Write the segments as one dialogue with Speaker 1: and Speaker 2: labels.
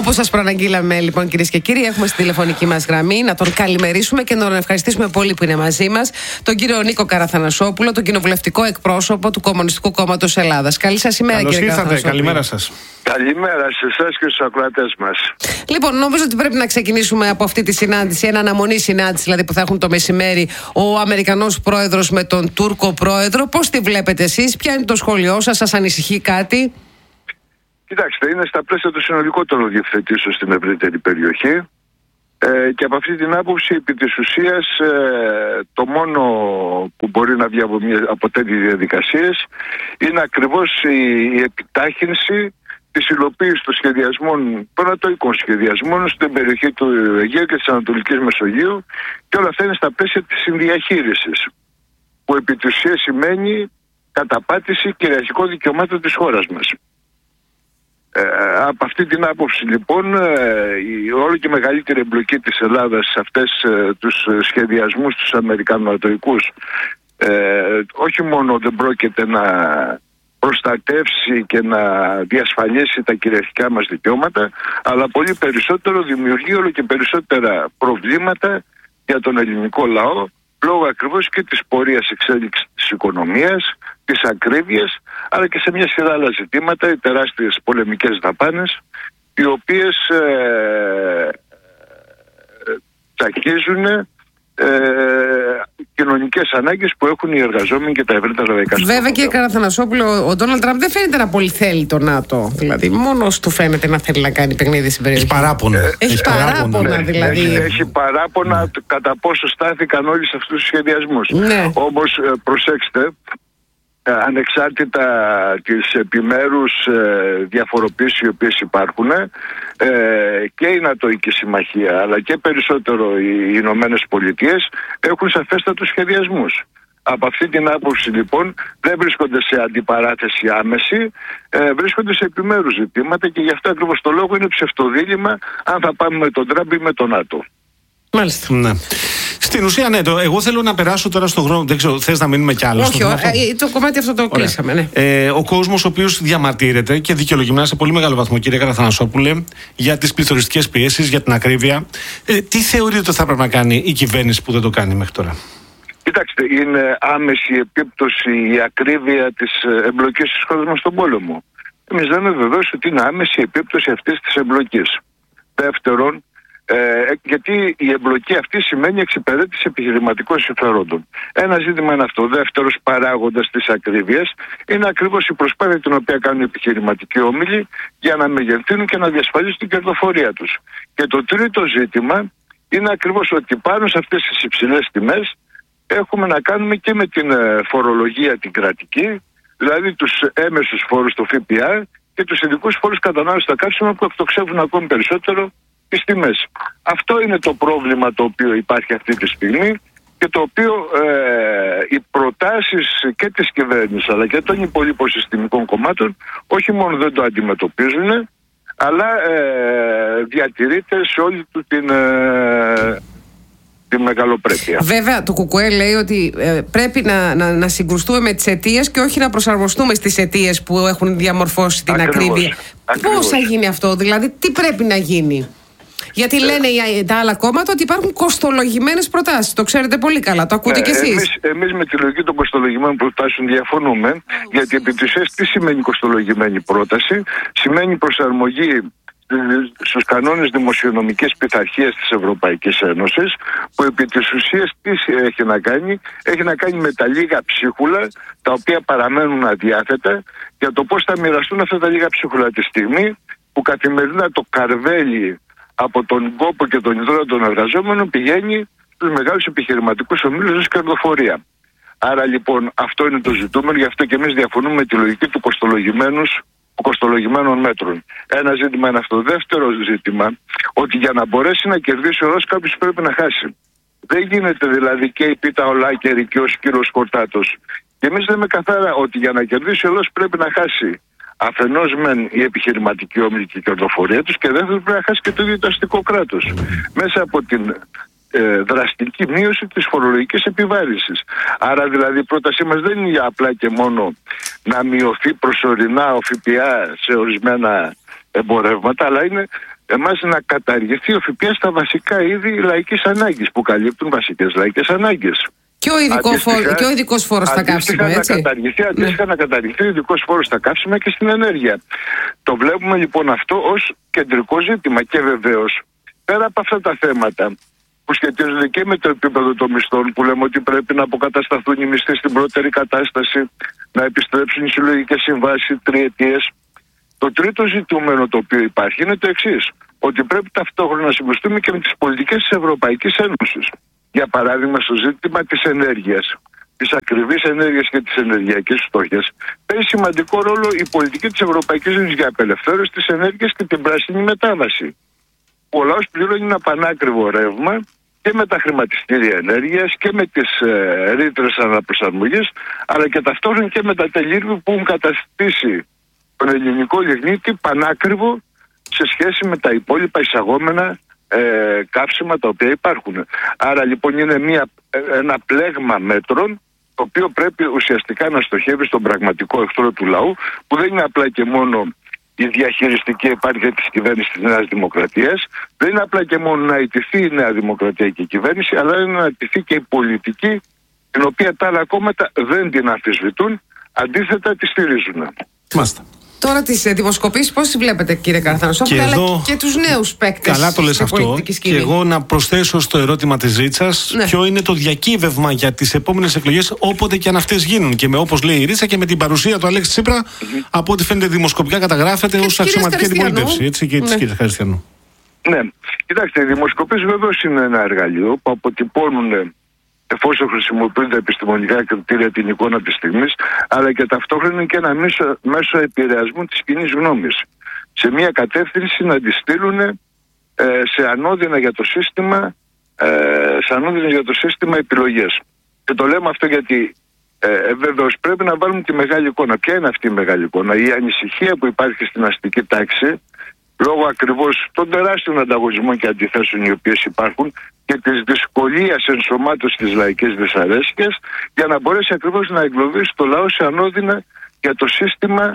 Speaker 1: Όπως σας προαναγγείλαμε, λοιπόν, κυρίες και κύριοι, έχουμε στη τηλεφωνική μας γραμμή να τον καλημερίσουμε και να τον ευχαριστήσουμε πολύ που είναι μαζί μας, τον κύριο Νίκο Καραθανασόπουλο, τον κοινοβουλευτικό εκπρόσωπο του Κομμουνιστικού Κόμματος Ελλάδας. Καλή σας ημέρα,
Speaker 2: κύριε
Speaker 1: Καραθανασόπουλο.
Speaker 2: Καλημέρα σας.
Speaker 3: Καλημέρα σε εσάς και στους ακροατές μας.
Speaker 1: Λοιπόν, νομίζω ότι πρέπει να ξεκινήσουμε από αυτή τη συνάντηση, ένα αναμονή συνάντηση δηλαδή που θα έχουν το μεσημέρι ο Αμερικανός πρόεδρος με τον Τούρκο πρόεδρο. Πώς τη βλέπετε εσείς, ποια είναι το σχόλιο σας, σας ανησυχεί κάτι?
Speaker 3: Κοιτάξτε, είναι στα πλαίσια των συνολικότερων διευθετήσεων στην ευρύτερη περιοχή και από αυτή την άποψη, επί της ουσίας, το μόνο που μπορεί να βγει από τέτοιες διαδικασίες είναι ακριβώς η επιτάχυνση της υλοποίησης των σχεδιασμών, των ατοικών σχεδιασμών στην περιοχή του Αιγαίου και της Ανατολικής Μεσογείου, και όλα αυτά είναι στα πλαίσια της συνδιαχείρισης, που επί της ουσίας σημαίνει καταπάτηση κυριαρχικών δικαιωμάτων της χώρας μας. Από αυτή την άποψη, λοιπόν, η όλο και μεγαλύτερη εμπλοκή της Ελλάδας σε αυτές τους σχεδιασμούς τους αμερικανοατοικούς όχι μόνο δεν πρόκειται να προστατεύσει και να διασφαλίσει τα κυριαρχικά μας δικαιώματα, αλλά πολύ περισσότερο δημιουργεί όλο και περισσότερα προβλήματα για τον ελληνικό λαό, λόγω ακριβώς και της πορείας εξέλιξης της οικονομίας, της ακρίβειας, αλλά και σε μια σειρά άλλα ζητήματα, οι τεράστιες πολεμικές δαπάνες, οι οποίες τσακίζουν κοινωνικές ανάγκες που έχουν οι εργαζόμενοι και τα ευρύτερα λαϊκά.
Speaker 1: Βέβαια, κύριε Καραθανασόπουλο, ο Ντόναλντ Τραμπ δεν φαίνεται να πολύ θέλει το ΝΑΤΟ. Δηλαδή, μόνος του φαίνεται να θέλει να κάνει παιχνίδι στην περιοχή.
Speaker 2: Έχει παράπονα.
Speaker 1: Έχει παράπονα, δηλαδή.
Speaker 3: Έχει παράπονα κατά πόσο στάθηκαν όλοι σε αυτούς τους σχεδιασμούς. Ναι. Όμως, προσέξτε, ανεξάρτητα τις επιμέρους διαφοροποίησεις οι οποίες υπάρχουν, και η Νατοϊκή Συμμαχία αλλά και περισσότερο οι Ηνωμένες Πολιτείες έχουν σαφέστατους σχεδιασμούς. Από αυτή την άποψη, λοιπόν, δεν βρίσκονται σε αντιπαράθεση άμεση, βρίσκονται σε επιμέρους ζητήματα, και γι' αυτό ακριβώς το λόγο είναι ψευτοδίλημμα αν θα πάμε με τον Τραμπ ή με τον ΝΑΤΟ.
Speaker 1: Μάλιστα.
Speaker 2: Ναι. Στην ουσία, ναι, εγώ θέλω να περάσω τώρα στον χρόνο. Δεν ξέρω, θες να μείνουμε κι άλλο?
Speaker 1: Όχι, το κομμάτι αυτό το κλείσαμε. Ναι.
Speaker 2: Ο κόσμος ο οποίος διαμαρτύρεται και δικαιολογημένα σε πολύ μεγάλο βαθμό, κύριε Καραθανασόπουλε, για τις πληθωριστικές πιέσεις, για την ακρίβεια, τι θεωρείτε ότι θα πρέπει να κάνει η κυβέρνηση που δεν το κάνει μέχρι τώρα?
Speaker 3: Κοιτάξτε, είναι άμεση επίπτωση η ακρίβεια της εμπλοκής της χώρας μας στον πόλεμο. Εμείς λέμε βεβαίως ότι είναι άμεση επίπτωση αυτής της εμπλοκής. Δεύτερον, γιατί η εμπλοκή αυτή σημαίνει εξυπηρέτηση επιχειρηματικών συμφερόντων. Ένα ζήτημα είναι αυτό. Δεύτερος παράγοντας της ακρίβειας είναι ακριβώς η προσπάθεια την οποία κάνουν οι επιχειρηματικοί όμιλοι για να μεγεθύνουν και να διασφαλίσουν την κερδοφορία τους. Και το τρίτο ζήτημα είναι ακριβώς ότι πάνω σε αυτές τις υψηλές τιμές έχουμε να κάνουμε και με την φορολογία την κρατική, δηλαδή τους έμεσους φόρους του ΦΠΑ και τους ειδικούς φόρους κατανάλωσης στα καύσιμα, που εκτοξεύουν ακόμη περισσότερο τις τιμές. Αυτό είναι το πρόβλημα το οποίο υπάρχει αυτή τη στιγμή, και το οποίο οι προτάσεις και της κυβέρνησης αλλά και των υπολείπων συστημικών κομμάτων όχι μόνο δεν το αντιμετωπίζουν, αλλά διατηρείται σε όλη του την μεγαλοπρέπεια. Βέβαια,
Speaker 1: το ΚΚΕ λέει ότι πρέπει να συγκρουστούμε με τις αιτίες και όχι να προσαρμοστούμε στις αιτίες που έχουν διαμορφώσει την ακρίβεια. Πώς θα γίνει αυτό, δηλαδή, τι πρέπει να γίνει? Γιατί λένε τα άλλα κόμματα ότι υπάρχουν κοστολογημένες προτάσεις. Το ξέρετε πολύ καλά, το ακούτε κι εσείς.
Speaker 3: Εμείς με τη λογική των κοστολογημένων προτάσεων διαφωνούμε, γιατί επί της ουσίας τι σημαίνει κοστολογημένη πρόταση? Σημαίνει προσαρμογή στους κανόνες δημοσιονομικής πειθαρχίας της Ευρωπαϊκής Ένωσης, που επί της ουσίας τι έχει να κάνει? Έχει να κάνει με τα λίγα ψίχουλα τα οποία παραμένουν αδιάθετα, για το πώς θα μοιραστούν αυτά τα λίγα ψίχουλα τη στιγμή που καθημερινά το καρβέλι από τον κόπο και τον ιδρύο των εργαζόμενων πηγαίνει στους μεγάλους επιχειρηματικούς ομίλους ως κερδοφορία. Άρα, λοιπόν, αυτό είναι το ζητούμενο, γι' αυτό και εμείς διαφωνούμε με τη λογική του κοστολογημένων μέτρων. Ένα ζήτημα είναι αυτό. Δεύτερο ζήτημα, ότι για να μπορέσει να κερδίσει ο λαός, κάποιος πρέπει να χάσει. Δεν γίνεται δηλαδή και η πίτα ολάκερη και ο σκύλος κορτάτος. Και εμείς λέμε καθαρά ότι για να κερδίσει ο λαός πρέπει να χάσει αφενός μεν η επιχειρηματική όμιλη και η κερδοφορία τους, και δεύτερον πρέπει να χάσει και το ίδιο το αστικό κράτος μέσα από την δραστική μείωση της φορολογικής επιβάρυνσης. Άρα δηλαδή η πρότασή μας δεν είναι απλά και μόνο να μειωθεί προσωρινά ο ΦΠΑ σε ορισμένα εμπορεύματα, αλλά είναι εμάς να καταργηθεί ο ΦΠΑ στα βασικά είδη λαϊκής ανάγκης που καλύπτουν βασικές λαϊκές ανάγκες.
Speaker 1: Και ο ειδικός φόρος στα καύσιμα, έτσι.
Speaker 3: Αντίστοιχα να καταργηθεί ο ειδικός φόρος στα καύσιμα και στην ενέργεια. Το βλέπουμε λοιπόν αυτό ως κεντρικό ζήτημα και βεβαίως πέρα από αυτά τα θέματα που σχετίζονται και με το επίπεδο των μισθών, που λέμε ότι πρέπει να αποκατασταθούν οι μισθοί στην πρώτερη κατάσταση, να επιστρέψουν οι συλλογικές συμβάσεις τριετίες. Το τρίτο ζητούμενο το οποίο υπάρχει είναι το εξής, ότι πρέπει ταυτόχρονα να συγκρουστούμε και με τις πολιτικές της Ευρωπαϊκής Ένωσης. Για παράδειγμα, στο ζήτημα της ενέργειας, της ακριβής ενέργειας και της ενεργειακής φτώχειας, παίζει σημαντικό ρόλο η πολιτική της Ευρωπαϊκής Ένωσης για απελευθέρωση της ενέργειας και την πράσινη μετάβαση. Ο λαός πληρώνει ένα πανάκριβο ρεύμα και με τα χρηματιστήρια ενέργειας και με τις ρήτρες αναπροσαρμογής, αλλά και ταυτόχρονα και με τα τελείρβη που έχουν καταστήσει τον ελληνικό λιγνίτη πανάκριβο σε σχέση με τα υπόλοιπα εισαγόμενα καύσιμα τα οποία υπάρχουν. Άρα λοιπόν είναι ένα πλέγμα μέτρων το οποίο πρέπει ουσιαστικά να στοχεύει στον πραγματικό εχθρό του λαού, που δεν είναι απλά και μόνο η διαχειριστική επάρκεια της κυβέρνησης της Νέας Δημοκρατίας, δεν είναι απλά και μόνο να ιτηθεί η Νέα Δημοκρατία και η κυβέρνηση, αλλά είναι να ιτηθεί και η πολιτική, την οποία τα άλλα κόμματα δεν την αμφισβητούν, αντίθετα τη στηρίζουν.
Speaker 2: Μάλιστα.
Speaker 1: Τώρα τις δημοσκοπήσεις πώς βλέπετε, κύριε Καραθανασόπουλε, αλλά και τους νέους παίκτες?
Speaker 2: Καλά το λες αυτό. Και εγώ να προσθέσω στο ερώτημα της Ρίτσας, ποιο είναι το διακύβευμα για τις επόμενες εκλογές, όποτε και αν αυτές γίνουν. Και με, όπως λέει η Ρίτσα, και με την παρουσία του Αλέξη Τσίπρα, από ό,τι φαίνεται δημοσκοπικά καταγράφεται ως αξιωματική αντιπολίτευση. Έτσι, και της κυρίας Χαριστιανού.
Speaker 3: Ναι, κοιτάξτε, οι δημοσκοπήσεις βεβαίως είναι ένα εργαλείο που αποτυπώνουν, εφόσον χρησιμοποιούνται επιστημονικά κριτήρια, την εικόνα της στιγμής, αλλά και ταυτόχρονα είναι και ένα μέσο επηρεασμού της κοινής γνώμης. Σε μια κατεύθυνση να τη στείλουν σε ανώδυνα για το σύστημα επιλογές. Και το λέμε αυτό γιατί βεβαίως πρέπει να βάλουμε τη μεγάλη εικόνα. Ποια είναι αυτή η μεγάλη εικόνα? Η ανησυχία που υπάρχει στην αστική τάξη, λόγω ακριβώς των τεράστιων ανταγωνισμών και αντιθέσεων οι οποίες υπάρχουν και της δυσκολίας ενσωμάτωσης της λαϊκής δυσαρέσκειας, για να μπορέσει ακριβώς να εγκλωβίσει το λαό σε ανώδυνα για το σύστημα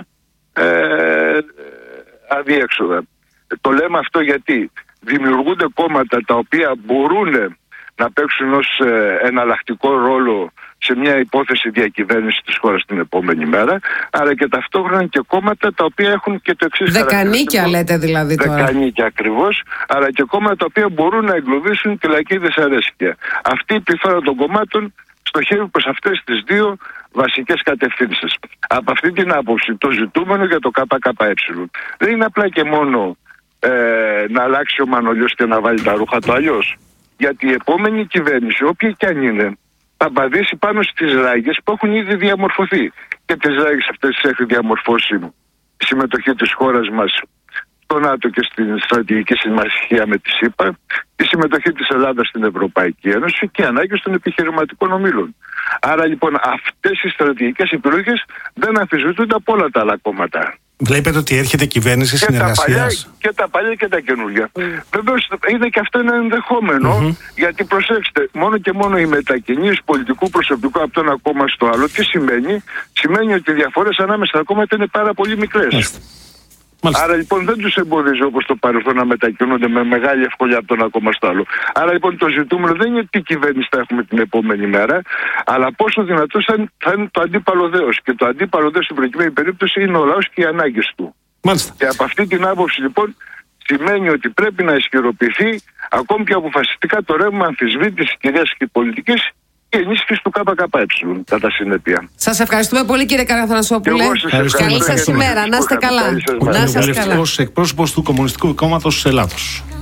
Speaker 3: αδιέξοδα. Το λέμε αυτό γιατί δημιουργούνται κόμματα τα οποία μπορούν να παίξουν ως εναλλακτικό ρόλο σε μια υπόθεση διακυβέρνηση της χώρας την επόμενη μέρα, αλλά και ταυτόχρονα και κόμματα τα οποία έχουν και το εξής
Speaker 1: δεκανίκια, λέτε δηλαδή τώρα.
Speaker 3: Δεκανίκια ακριβώς, αλλά και κόμματα τα οποία μπορούν να εγκλωβίσουν τη λαϊκή δυσαρέσκεια. Αυτή η πληθώρα των κομμάτων στοχεύει προς αυτές τις δύο βασικές κατευθύνσεις. Από αυτή την άποψη, το ζητούμενο για το ΚΚΕ δεν είναι απλά και μόνο να αλλάξει ο Μανολιός και να βάλει τα ρούχα του αλλιώς. Γιατί η επόμενη κυβέρνηση, όποια και αν είναι, θα παδίσει πάνω στις ράγες που έχουν ήδη διαμορφωθεί. Και τις ράγες αυτές τις έχει διαμορφώσει η συμμετοχή της χώρας μας στο ΝΑΤΟ και στην στρατηγική συμμαχία με τη ΣΥΠΑ, η συμμετοχή της Ελλάδας στην Ευρωπαϊκή Ένωση και οι ανάγκες των επιχειρηματικών ομίλων. Άρα λοιπόν αυτές οι στρατηγικές επιλογές δεν αμφισβητούνται από όλα τα άλλα κόμματα.
Speaker 2: Βλέπετε ότι έρχεται κυβέρνηση συνεργασίας.
Speaker 3: Και τα παλιά και τα καινούργια. Βεβαίως είναι και αυτό ένα ενδεχόμενο, γιατί προσέξτε, μόνο και μόνο οι μετακινήσεις πολιτικού προσωπικού από το ένα κόμμα στο άλλο, τι σημαίνει? Σημαίνει ότι οι διαφορές ανάμεσα στα κόμματα είναι πάρα πολύ μικρές. Άρα λοιπόν δεν τους εμποδίζει όπως το παρελθόν να μετακινούνται με μεγάλη ευκολία από το ένα κόμμα στο άλλο. Άρα λοιπόν το ζητούμενο δεν είναι τι κυβέρνηση θα έχουμε την επόμενη μέρα, αλλά πόσο δυνατός θα είναι το αντίπαλο δέος. Και το αντίπαλο δέος στην προκειμένη περίπτωση είναι ο λαός και οι ανάγκες του.
Speaker 2: Μάλιστα.
Speaker 3: Και από αυτή την άποψη λοιπόν σημαίνει ότι πρέπει να ισχυροποιηθεί ακόμη πιο αποφασιστικά το ρεύμα αμφισβήτησης κυρίας και πολιτικής και ενίσχυση του ΚΚΕ κατά συνέπεια.
Speaker 1: Σας ευχαριστούμε πολύ, κύριε Καραθανασόπουλε. Καλή σας ημέρα. Να είστε καλά.
Speaker 2: Ο εκπρόσωπος του Κομμουνιστικού Κόμματος της Ελλάδος.